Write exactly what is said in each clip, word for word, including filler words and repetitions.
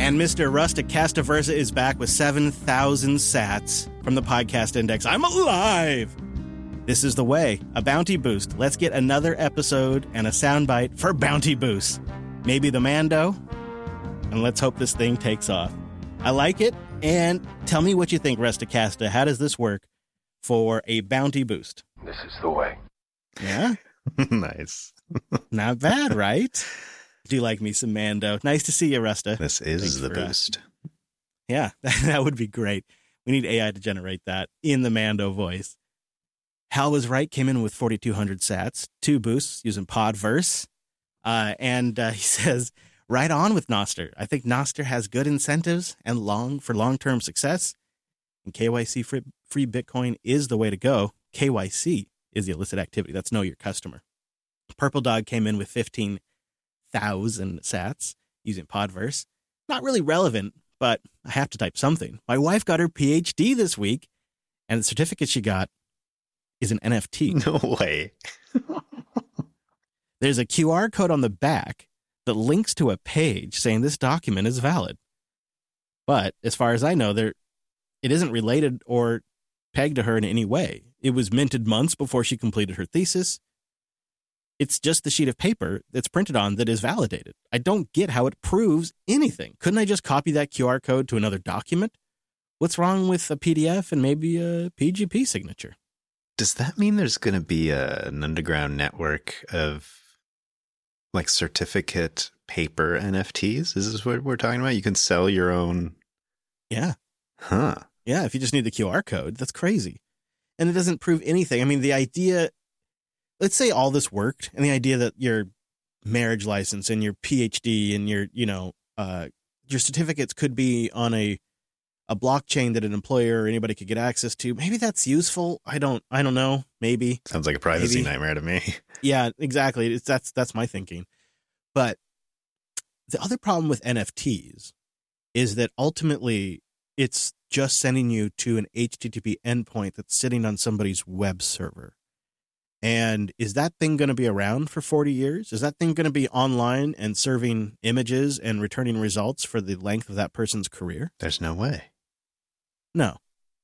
And Mister Rustic Castaversa is back with seven thousand sats from the Podcast Index. I'm alive! This is the way, a bounty boost. Let's get another episode and a soundbite for bounty boost. Maybe the Mando, and let's hope this thing takes off. I like it, and tell me what you think, Rusticasta. How does this work for a bounty boost? This is the way. Yeah? Nice. Not bad, right? Do like me some Mando. Nice to see you, Rusta. This is Thanks the for, uh, boost. Yeah, that would be great. We need A I to generate that in the Mando voice. Hal was right, came in with forty-two hundred sats, two boosts using Podverse. Uh, and uh, he says, right on with Nostr. I think Nostr has good incentives and long for long-term success. And K Y C free, free Bitcoin is the way to go. K Y C is the illicit activity. That's know your customer. Purple Dog came in with fifteen thousand sats using Podverse. Not really relevant, but I have to type something. My wife got her P H D this week, and the certificate she got is an N F T. No way. There's a Q R code on the back that links to a page saying this document is valid. But as far as I know, there it isn't related or pegged to her in any way. It was minted months before she completed her thesis. It's just the sheet of paper that's printed on that is validated. I don't get how it proves anything. Couldn't I just copy that Q R code to another document? What's wrong with a P D F and maybe a P G P signature? Does that mean there's going to be a, an underground network of like certificate paper N F Ts? Is this what we're talking about? You can sell your own. Yeah. Huh. Yeah. If you just need the Q R code, that's crazy. And it doesn't prove anything. I mean, the idea, let's say all this worked and the idea that your marriage license and your P H D and your, you know, uh, your certificates could be on a, a blockchain that an employer or anybody could get access to. Maybe that's useful. I don't, I don't know. Maybe. Sounds like a privacy Maybe. nightmare to me. Yeah, exactly. It's, that's, that's my thinking. But the other problem with N F Ts is that ultimately it's just sending you to an H T T P endpoint that's sitting on somebody's web server. And is that thing going to be around for forty years? Is that thing going to be online and serving images and returning results for the length of that person's career? There's no way. No.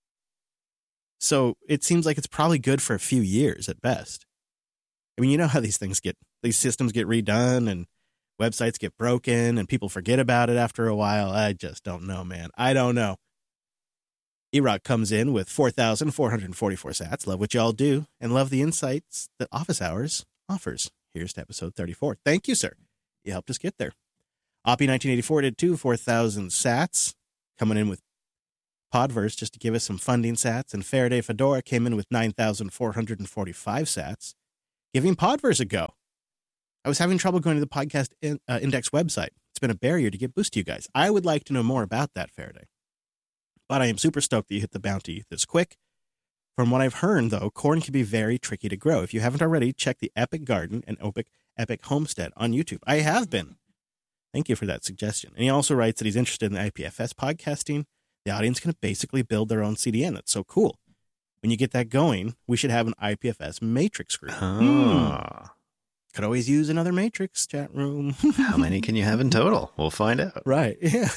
So it seems like it's probably good for a few years at best. I mean, you know how these things get, these systems get redone and websites get broken and people forget about it after a while. I just don't know, man. I don't know. E-Rock comes in with four thousand four hundred forty-four sats. Love what y'all do and love the insights that Office Hours offers. Here's to episode thirty-four. Thank you, sir. You helped us get there. Oppie nineteen eighty-four did too, four thousand sats. Coming in with Podverse just to give us some funding sats. And Faraday Fedora came in with nine thousand four hundred forty-five sats, giving Podverse a go. I was having trouble going to the Podcast in, uh, Index website. It's been a barrier to get boost to you guys. I would like to know more about that, Faraday. But I am super stoked that you hit the bounty this quick. From what I've heard, though, corn can be very tricky to grow. If you haven't already, check the Epic Garden and Epic, Epic Homestead on YouTube. I have been. Thank you for that suggestion. And he also writes that he's interested in I P F S podcasting. The audience can basically build their own C D N. That's so cool. When you get that going, we should have an I P F S matrix group. Oh. Hmm. Could always use another matrix chat room. How many can you have in total? We'll find out. Right. Yeah.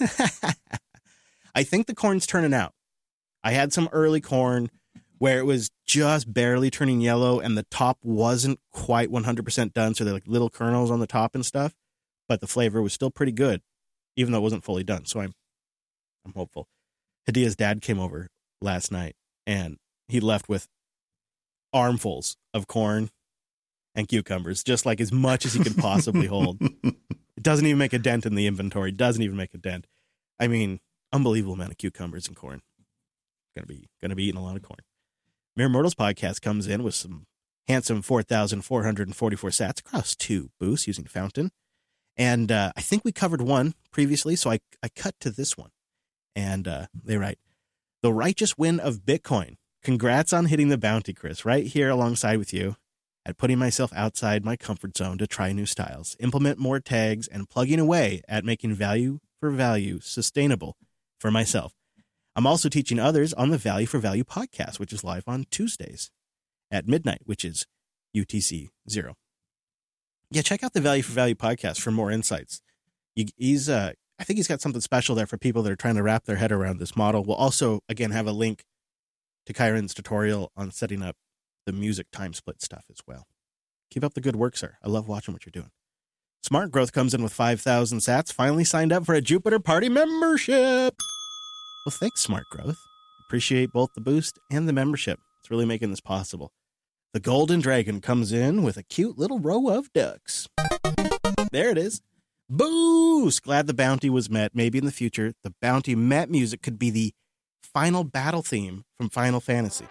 I think the corn's turning out. I had some early corn where it was just barely turning yellow and the top wasn't quite one hundred percent done. So they're like little kernels on the top and stuff, but the flavor was still pretty good, even though it wasn't fully done. So I'm, I'm hopeful. Hadia's dad came over last night and he left with armfuls of corn and cucumbers, just like as much as he could possibly hold. It doesn't even make a dent in the inventory. Doesn't even make a dent. I mean, unbelievable amount of cucumbers and corn. Gonna be gonna be eating a lot of corn. Mere Mortals podcast comes in with some handsome four thousand four hundred forty-four sats across two boosts using Fountain. And uh, I think we covered one previously, so I, I cut to this one. And uh, they write, the righteous win of Bitcoin. Congrats on hitting the bounty, Chris. Right here alongside with you at putting myself outside my comfort zone to try new styles, implement more tags, and plugging away at making value for value sustainable for myself. I'm also teaching others on the Value for Value podcast, which is live on Tuesdays at midnight, which is U T C zero. Yeah, check out the Value for Value podcast for more insights. You, he's, uh, I think he's got something special there for people that are trying to wrap their head around this model. We'll also, again, have a link to Kyron's tutorial on setting up the music time split stuff as well. Keep up the good work, sir. I love watching what you're doing. Smart Growth comes in with five thousand sats, finally signed up for a Jupiter Party membership. Well, thanks, Smart Growth. Appreciate both the boost and the membership. It's really making this possible. The Golden Dragon comes in with a cute little row of ducks. There it is. Boost! Glad the bounty was met. Maybe in the future, the bounty met music could be the final battle theme from Final Fantasy.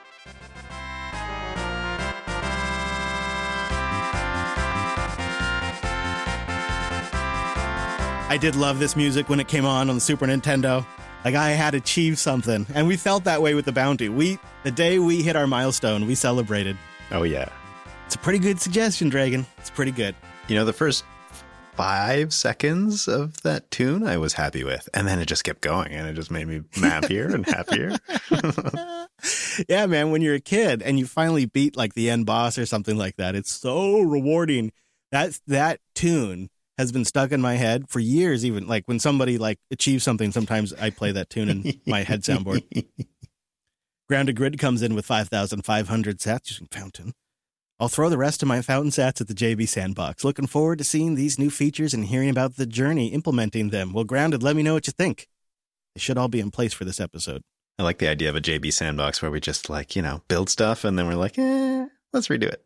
I did love this music when it came on on the Super Nintendo. Like, I had achieved something, and we felt that way with the bounty. We, the day we hit our milestone, we celebrated. Oh, yeah. It's a pretty good suggestion, Dragon. It's pretty good. You know, the first five seconds of that tune I was happy with, and then it just kept going, and it just made me happier and happier. Yeah, man, when you're a kid and you finally beat, like, the end boss or something like that, it's so rewarding. That, that tune has been stuck in my head for years. Even like when somebody like achieves something, sometimes I play that tune in my head soundboard. Grounded Grid comes in with five thousand five hundred sats using Fountain. I'll throw the rest of my Fountain sats at the J B Sandbox. Looking forward to seeing these new features and hearing about the journey implementing them. Well, Grounded, let me know what you think. They should all be in place for this episode. I like the idea of a J B Sandbox where we just like, you know, build stuff and then we're like, eh, let's redo it.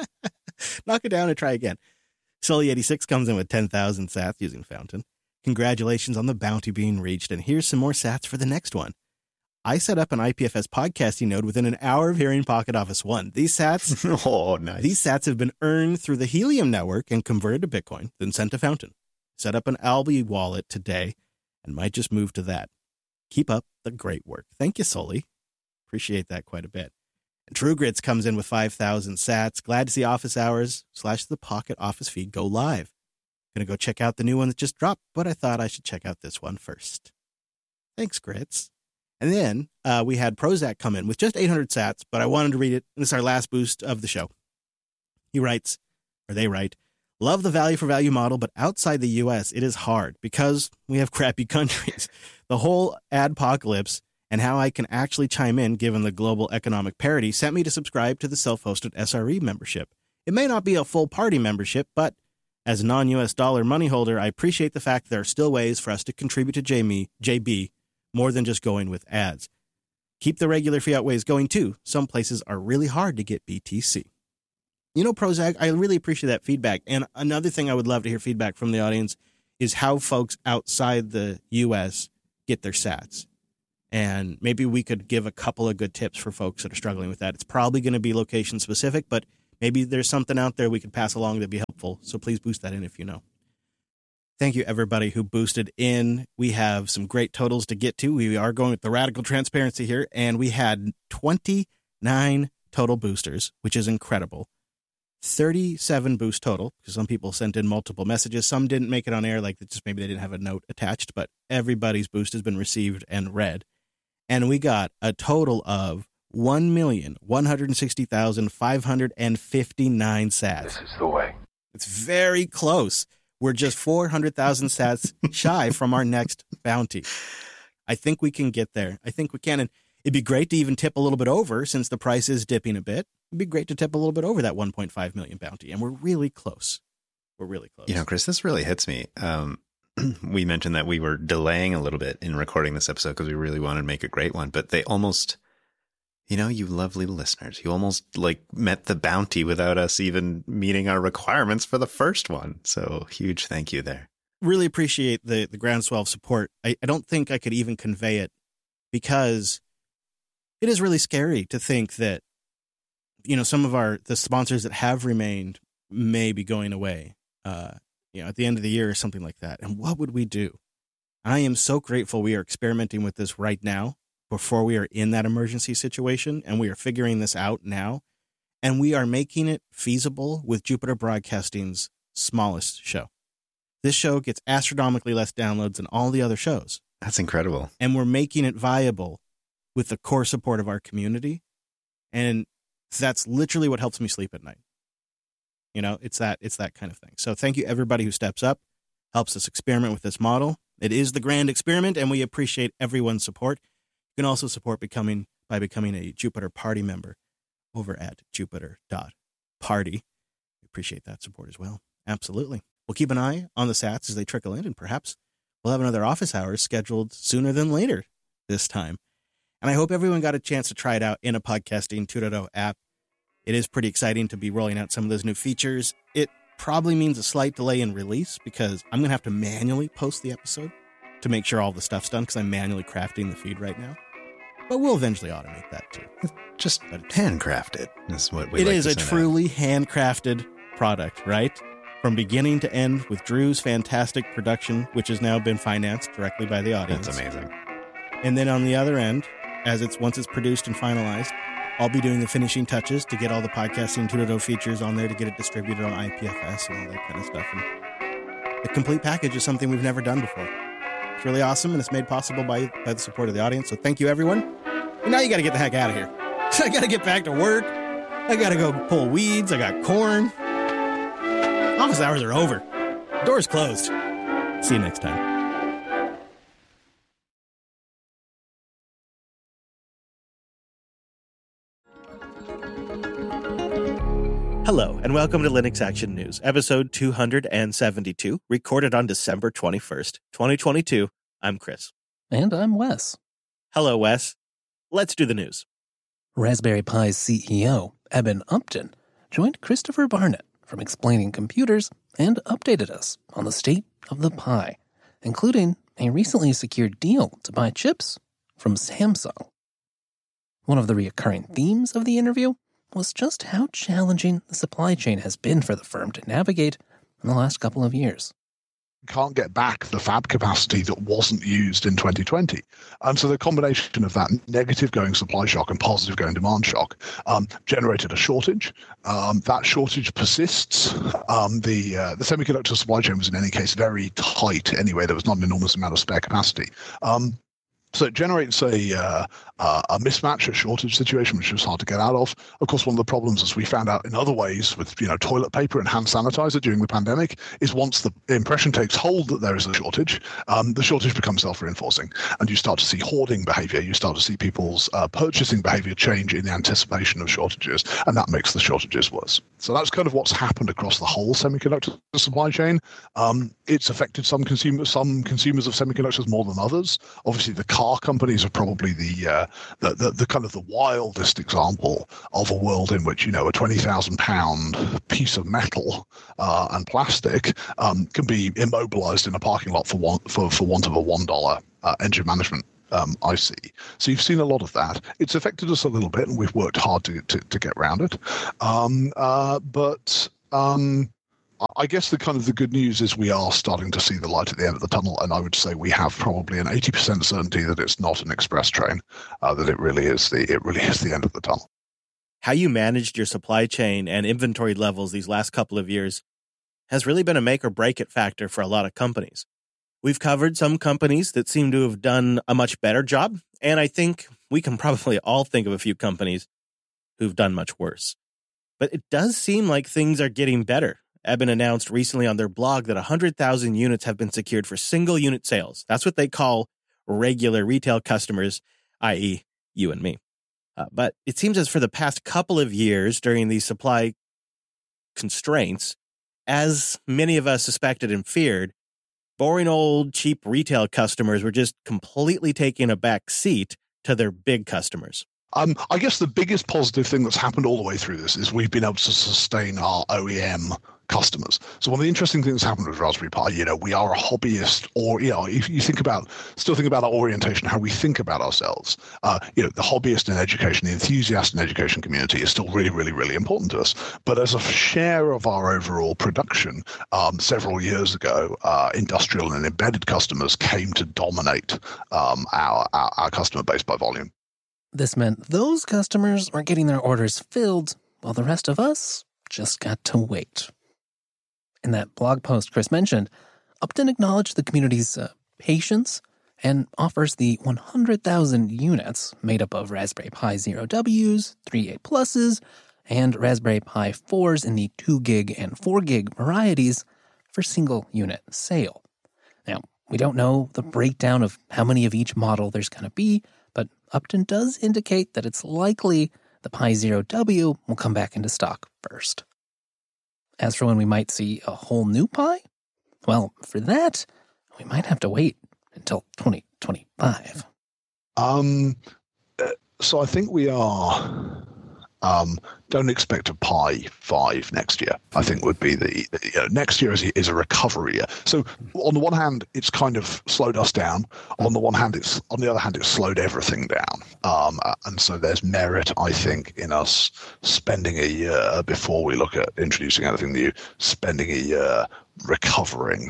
Knock it down and try again. Sully eighty-six comes in with ten thousand sats using Fountain. Congratulations on the bounty being reached, and here's some more sats for the next one. I set up an I P F S podcasting node within an hour of hearing Pocket Office One. These sats, oh, nice. These sats have been earned through the Helium network and converted to Bitcoin, then sent to Fountain. Set up an Alby wallet today, and might just move to that. Keep up the great work. Thank you, Sully. Appreciate that quite a bit. And True Grits comes in with five thousand sats. Glad to see Office Hours slash the Pocket Office feed go live. Gonna go check out the new one that just dropped, but I thought I should check out this one first. Thanks, Grits. And then uh, we had Prozac come in with just eight hundred sats, but I wanted to read it. And this is our last boost of the show. He writes, or they write, love the value for value model, but outside the U S, it is hard because we have crappy countries. The whole adpocalypse and how I can actually chime in given the global economic parity sent me to subscribe to the self-hosted S R E membership. It may not be a full party membership, but as a non-U S dollar money holder, I appreciate the fact there are still ways for us to contribute to J B more than just going with ads. Keep the regular fiat ways going too. Some places are really hard to get B T C. You know, Prozac, I really appreciate that feedback. And another thing I would love to hear feedback from the audience is how folks outside the U S get their sats. And maybe we could give a couple of good tips for folks that are struggling with that. It's probably going to be location specific, but maybe there's something out there we could pass along that'd be helpful. So please boost that in if you know. Thank you, everybody who boosted in. We have some great totals to get to. We are going with the radical transparency here, and we had twenty-nine total boosters, which is incredible. thirty-seven boost total, because some people sent in multiple messages. Some didn't make it on air, like just maybe they didn't have a note attached, but everybody's boost has been received and read. And we got a total of one million, one hundred sixty thousand, five hundred fifty-nine sats. This is the way. It's very close. We're just four hundred thousand sats shy from our next bounty. I think we can get there. I think we can. And it'd be great to even tip a little bit over since the price is dipping a bit. It'd be great to tip a little bit over that one point five million bounty. And we're really close. We're really close. You know, Chris, this really hits me. Um, we mentioned that we were delaying a little bit in recording this episode because we really wanted to make a great one, but they almost, you know, you lovely listeners, you almost like met the bounty without us even meeting our requirements for the first one. So huge thank you there. Really appreciate the, the groundswell of support. I, I don't think I could even convey it because it is really scary to think that, you know, some of our, the sponsors that have remained may be going away, uh, you know, at the end of the year or something like that. And what would we do? I am so grateful we are experimenting with this right now before we are in that emergency situation, and we are figuring this out now, and we are making it feasible with Jupiter Broadcasting's smallest show. This show gets astronomically less downloads than all the other shows. That's incredible. And we're making it viable with the core support of our community. And that's literally what helps me sleep at night. You know, it's that, it's that kind of thing. So thank you everybody who steps up, helps us experiment with this model. It is the grand experiment, and we appreciate everyone's support. You can also support becoming by becoming a Jupiter Party member over at jupiter dot party. We appreciate that support as well. Absolutely. We'll keep an eye on the sats as they trickle in, and perhaps we'll have another office hours scheduled sooner than later this time. And I hope everyone got a chance to try it out in a Podcasting two point oh app. It is pretty exciting to be rolling out some of those new features. It probably means a slight delay in release because I'm going to have to manually post the episode to make sure all the stuff's done because I'm manually crafting the feed right now. But we'll eventually automate that too. Just handcrafted is what we It like is to a send truly handcrafted product, right? From beginning to end with Drew's fantastic production, which has now been financed directly by the out. audience. That's amazing. And then on the other end, as it's once it's produced and finalized, I'll be doing the finishing touches to get all the Podcasting two point oh features on there to get it distributed on I P F S and all that kind of stuff. And the complete package is something we've never done before. It's really awesome, and it's made possible by, by the support of the audience. So thank you, everyone. And now you got to get the heck out of here. I got to get back to work. I got to go pull weeds. I got corn. Office hours are over. Doors closed. See you next time. Hello, and welcome to Linux Action News, episode two hundred seventy-two, recorded on December twenty-first, twenty twenty-two. I'm Chris. And I'm Wes. Hello, Wes. Let's do the news. Raspberry Pi's C E O, Eben Upton, joined Christopher Barnett from Explaining Computers and updated us on the state of the Pi, including a recently secured deal to buy chips from Samsung. One of the recurring themes of the interview was just how challenging the supply chain has been for the firm to navigate in the last couple of years. Can't get back the fab capacity that wasn't used in twenty twenty. And so the combination of that negative going supply shock and positive going demand shock um, generated a shortage. Um, that shortage persists. Um, the uh, the semiconductor supply chain was in any case very tight anyway. There was not an enormous amount of spare capacity. Um, So it generates a uh, uh, a mismatch, a shortage situation, which is hard to get out of. Of course, one of the problems, as we found out in other ways with you know toilet paper and hand sanitizer during the pandemic, is once the impression takes hold that there is a shortage, um, the shortage becomes self-reinforcing, and you start to see hoarding behavior. You start to see people's uh, purchasing behavior change in the anticipation of shortages, and that makes the shortages worse. So that's kind of what's happened across the whole semiconductor supply chain. Um, it's affected some consumers, some consumers of semiconductors more than others. Obviously, the car companies are probably the, uh, the, the the kind of the wildest example of a world in which you know a twenty thousand pound piece of metal uh, and plastic um, can be immobilized in a parking lot for one for, for want of a one dollar uh, engine management um, I C. So you've seen a lot of that. It's affected us a little bit, and we've worked hard to to, to get around it. Um, uh, but um, I guess the kind of the good news is we are starting to see the light at the end of the tunnel, and I would say we have probably an eighty percent certainty that it's not an express train, uh, that it really is the it really is the end of the tunnel. How you managed your supply chain and inventory levels these last couple of years has really been a make or break it factor for a lot of companies. We've covered some companies that seem to have done a much better job, and I think we can probably all think of a few companies who've done much worse. But it does seem like things are getting better. Eben announced recently on their blog that one hundred thousand units have been secured for single unit sales. That's what they call regular retail customers, that is you and me. Uh, but it seems as for the past couple of years during these supply constraints, as many of us suspected and feared, boring old cheap retail customers were just completely taking a back seat to their big customers. Um, I guess the biggest positive thing that's happened all the way through this is we've been able to sustain our O E M customers. So one of the interesting things that's happened with Raspberry Pi, you know, we are a hobbyist, or, you know, if you think about, still think about our orientation, how we think about ourselves, uh, you know, the hobbyist in education, the enthusiast in education community is still really, really, really important to us. But as a share of our overall production, um, several years ago, uh, industrial and embedded customers came to dominate um, our, our, our customer base by volume. This meant those customers were getting their orders filled, while the rest of us just got to wait. In that blog post Chris mentioned, Upton acknowledged the community's uh, patience and offers the one hundred thousand units made up of Raspberry Pi Zero W's, three A Pluses, and Raspberry Pi fours in the two gig and four gig varieties for single unit sale. Now, We don't know the breakdown of how many of each model there's going to be, but Upton does indicate that it's likely the Pi Zero W will come back into stock first. As for when we might see a whole new Pi, well, for that, we might have to wait until twenty twenty-five. Um, so I think we are. Um, don't expect a Pi five next year. I think would be the you know, next year is, is a recovery year. So on the one hand, it's kind of slowed us down. On the one hand, it's on the other hand, it's slowed everything down. Um, and so there's merit, I think, in us spending a year before we look at introducing anything new. Spending a year recovering.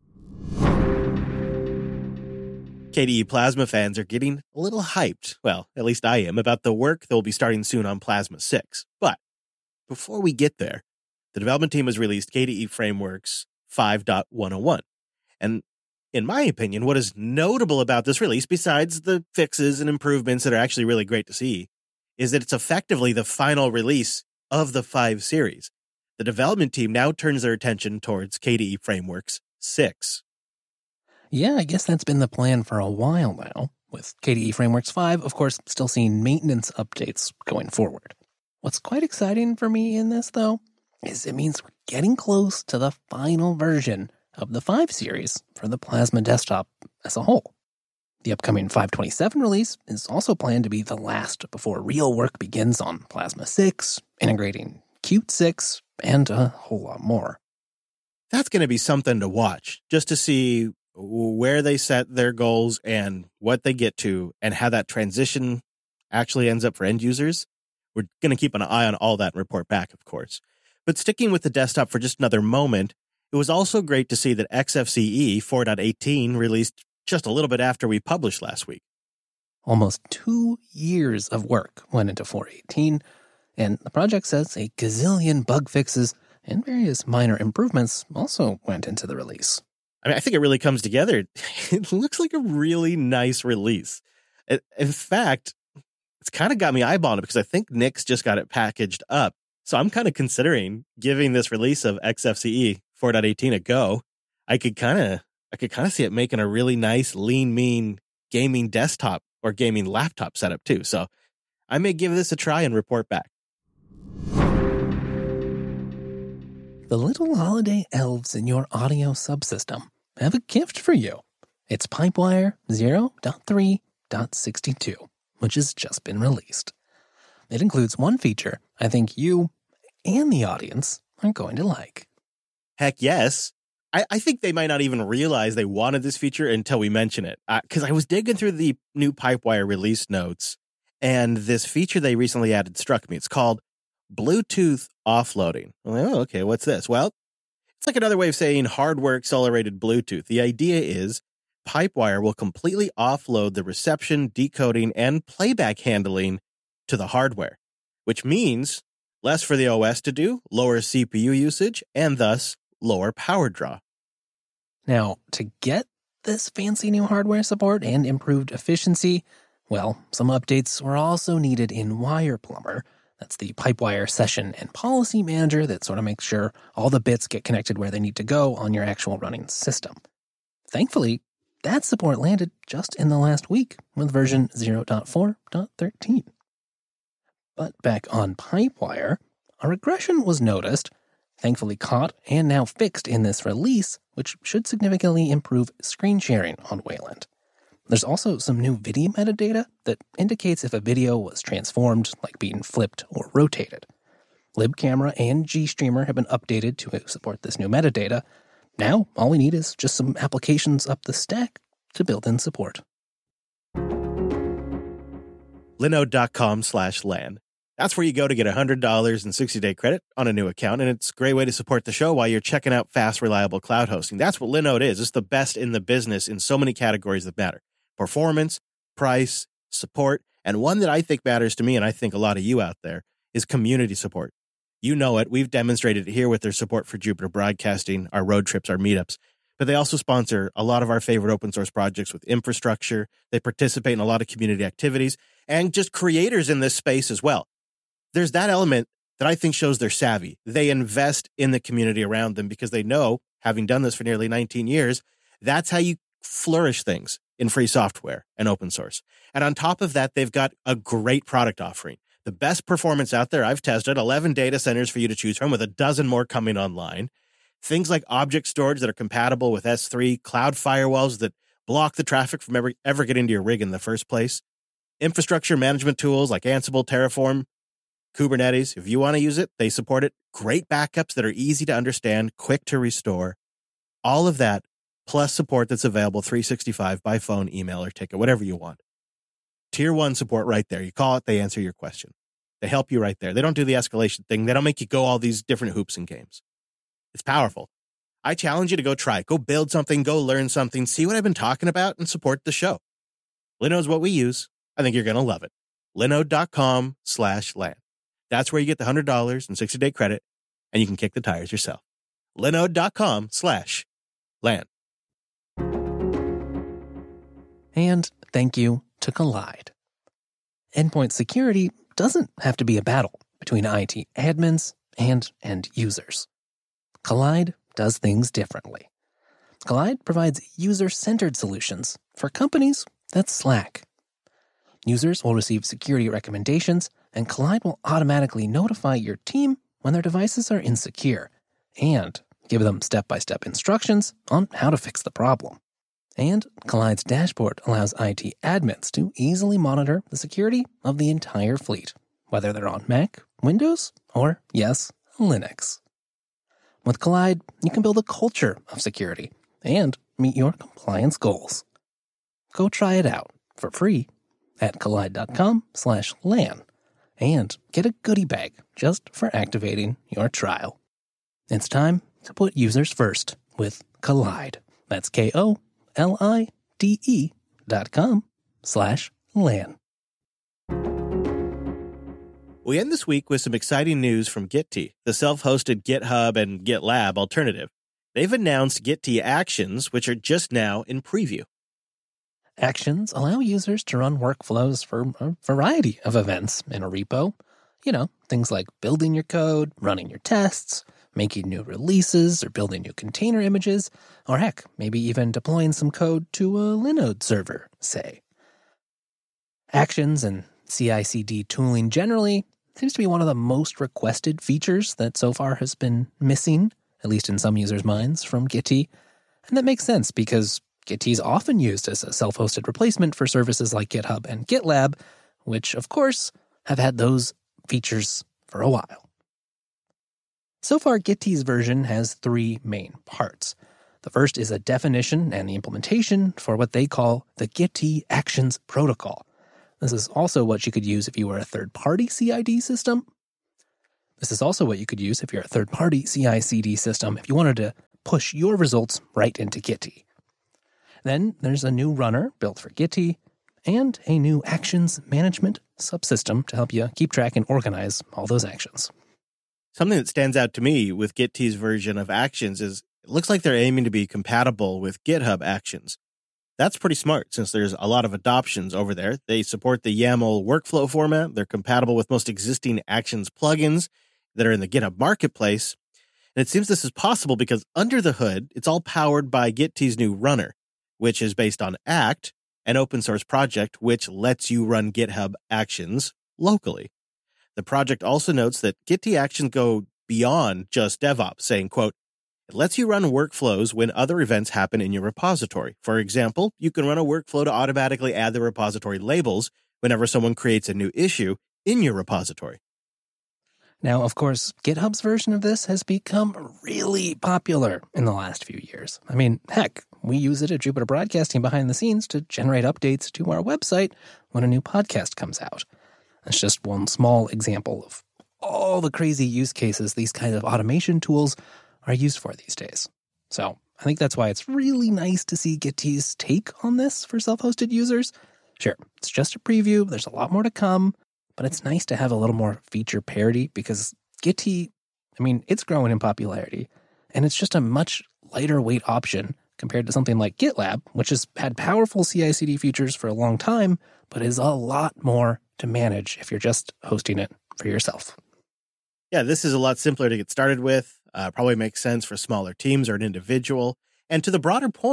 K D E Plasma fans are getting a little hyped, well, at least I am, about the work that will be starting soon on Plasma six. But before we get there, the development team has released K D E Frameworks five point one oh one. And in my opinion, what is notable about this release, besides the fixes and improvements that are actually really great to see, is that it's effectively the final release of the five series. The development team now turns their attention towards K D E Frameworks six. Yeah, I guess that's been the plan for a while now, with K D E Frameworks five, of course, still seeing maintenance updates going forward. What's quite exciting for me in this, though, is it means we're getting close to the final version of the five series for the Plasma desktop as a whole. The upcoming five twenty-seven release is also planned to be the last before real work begins on Plasma six, integrating Qt six, and a whole lot more. That's going to be something to watch, just to see where they set their goals and what they get to and how that transition actually ends up for end users. We're going to keep an eye on all that and report back, of course. But sticking with the desktop for just another moment, it was also great to see that X F C E four point eighteen released just a little bit after we published last week. Almost two years of work went into four point eighteen, and the project says a gazillion bug fixes and various minor improvements also went into the release. I mean, I think it really comes together. It looks like a really nice release. In fact, it's kind of got me eyeballing it because I think Nix just got it packaged up. So I'm kind of considering giving this release of X F C E four point eighteen a go. I could kind of, I could kind of see it making a really nice, lean, mean gaming desktop or gaming laptop setup too. So I may give this a try and report back. The little holiday elves in your audio subsystem have a gift for you. It's Pipewire zero point three point sixty-two, which has just been released. It includes one feature I think you and the audience are going to like. Heck yes. I, I think they might not even realize they wanted this feature until we mention it. Because uh, I was digging through the new Pipewire release notes, and this feature they recently added struck me. It's called Bluetooth offloading. I'm like, oh, okay, what's this? Well, it's like another way of saying hardware accelerated Bluetooth. The idea is Pipewire will completely offload the reception, decoding, and playback handling to the hardware, which means less for the O S to do, lower C P U usage, and thus lower power draw. Now, to get this fancy new hardware support and improved efficiency, well, some updates were also needed in WirePlumber. That's the Pipewire session and policy manager that sort of makes sure all the bits get connected where they need to go on your actual running system. Thankfully, that support landed just in the last week with version zero point four point thirteen. But back on Pipewire, a regression was noticed, thankfully caught and now fixed in this release, which should significantly improve screen sharing on Wayland. There's also some new video metadata that indicates if a video was transformed, like being flipped or rotated. LibCamera and GStreamer have been updated to support this new metadata. Now, all we need is just some applications up the stack to build in support. Linode.com slash LAN. That's where you go to get one hundred dollars and sixty-day credit on a new account, and it's a great way to support the show while you're checking out fast, reliable cloud hosting. That's what Linode is. It's the best in the business in so many categories that matter. Performance, price, support, and one that I think matters to me, and I think a lot of you out there, is community support. You know it. We've demonstrated it here with their support for Jupiter Broadcasting, our road trips, our meetups. But they also sponsor a lot of our favorite open source projects with infrastructure. They participate in a lot of community activities and just creators in this space as well. There's that element that I think shows they're savvy. They invest in the community around them because they know, having done this for nearly nineteen years, that's how you flourish things in free software and open source. And on top of that, they've got a great product offering. The best performance out there. I've tested eleven data centers for you to choose from, with a dozen more coming online. Things like object storage that are compatible with S three, cloud firewalls that block the traffic from ever, ever getting to your rig in the first place, infrastructure management tools like Ansible, Terraform, Kubernetes. If you want to use it, they support it. Great backups that are easy to understand, quick to restore. All of that, plus support that's available three sixty-five by phone, email, or ticket, whatever you want. Tier one support right there. You call it, they answer your question. They help you right there. They don't do the escalation thing. They don't make you go all these different hoops and games. It's powerful. I challenge you to go try it. Go build something, go learn something, see what I've been talking about, and support the show. Linode's what we use. I think you're going to love it. Linode.com slash LAN. That's where you get the one hundred dollars and sixty day credit, and you can kick the tires yourself. Linode.com slash LAN. And thank you to Kolide. Endpoint security doesn't have to be a battle between I T admins and end users. Kolide does things differently. Kolide provides user-centered solutions for companies that slack. Users will receive security recommendations, and Kolide will automatically notify your team when their devices are insecure and give them step-by-step instructions on how to fix the problem. And Kollide's dashboard allows I T admins to easily monitor the security of the entire fleet, whether they're on Mac, Windows, or, yes, Linux. With Kolide, you can build a culture of security and meet your compliance goals. Go try it out for free at kolide.com slash LAN and get a goodie bag just for activating your trial. It's time to put users first with Kolide. That's K-O L-I-D-E dot com slash LAN. We end this week with some exciting news from Gitea, the self-hosted GitHub and GitLab alternative. They've announced Gitea Actions, which are just now in preview. Actions allow users to run workflows for a variety of events in a repo. You know, things like building your code, running your tests, making new releases, or building new container images, or heck, maybe even deploying some code to a Linode server, say. Actions and C I C D tooling generally seems to be one of the most requested features that so far has been missing, at least in some users' minds, from Gitea. And that makes sense because Gitea is often used as a self-hosted replacement for services like GitHub and GitLab, which, of course, have had those features for a while. So far, Gitea's version has three main parts. The first is a definition and the implementation for what they call the Gitea Actions Protocol. This is also what you could use if you were a third-party C I D system. This is also what you could use if you're a third-party C I C D system if you wanted to push your results right into Gitea. Then there's a new runner built for Gitea and a new actions management subsystem to help you keep track and organize all those actions. Something that stands out to me with Gitea's version of Actions is it looks like they're aiming to be compatible with GitHub Actions. That's pretty smart since there's a lot of adoptions over there. They support the YAML workflow format. They're compatible with most existing Actions plugins that are in the GitHub Marketplace. And it seems this is possible because under the hood, it's all powered by Gitea's new runner, which is based on Act, an open source project which lets you run GitHub Actions locally. The project also notes that Gitea Actions go beyond just DevOps, saying, quote, it lets you run workflows when other events happen in your repository. For example, you can run a workflow to automatically add the repository labels whenever someone creates a new issue in your repository. Now, of course, GitHub's version of this has become really popular in the last few years. I mean, heck, we use it at Jupiter Broadcasting behind the scenes to generate updates to our website when a new podcast comes out. That's just one small example of all the crazy use cases these kinds of automation tools are used for these days. So I think that's why it's really nice to see Gitea's take on this for self-hosted users. Sure, it's just a preview. There's a lot more to come, but it's nice to have a little more feature parity because Gitea, I mean, it's growing in popularity, and it's just a much lighter weight option compared to something like GitLab, which has had powerful C I C D features for a long time, but is a lot more to manage if you're just hosting it for yourself. Yeah, this is a lot simpler to get started with. Uh, probably makes sense for smaller teams or an individual. And to the broader point,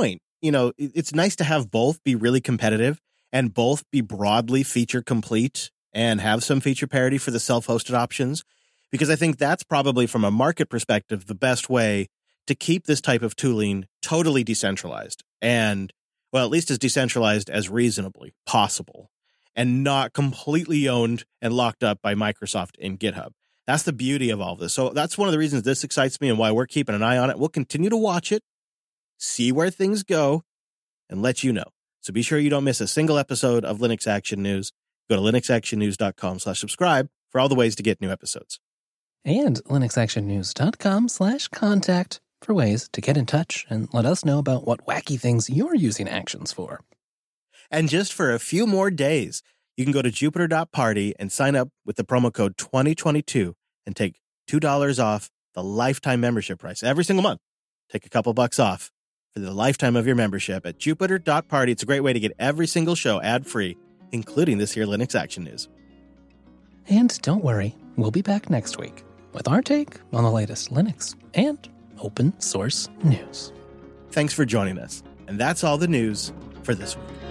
you know, it's nice to have both be really competitive and both be broadly feature complete and have some feature parity for the self-hosted options, because I think that's probably, from a market perspective, the best way to keep this type of tooling totally decentralized and, well, at least as decentralized as reasonably possible, and not completely owned and locked up by Microsoft and GitHub. That's the beauty of all of this. So that's one of the reasons this excites me and why we're keeping an eye on it. We'll continue to watch it, see where things go, and let you know. So be sure you don't miss a single episode of Linux Action News. Go to linuxactionnews.com slash subscribe for all the ways to get new episodes. And linuxactionnews.com slash contact for ways to get in touch and let us know about what wacky things you're using Actions for. And just for a few more days, you can go to jupiter dot party and sign up with the promo code twenty twenty-two and take two dollars off the lifetime membership price every single month. Take a couple bucks off for the lifetime of your membership at jupiter dot party. It's a great way to get every single show ad-free, including this here Linux Action News. And don't worry, we'll be back next week with our take on the latest Linux and open source news. Thanks for joining us. And that's all the news for this week.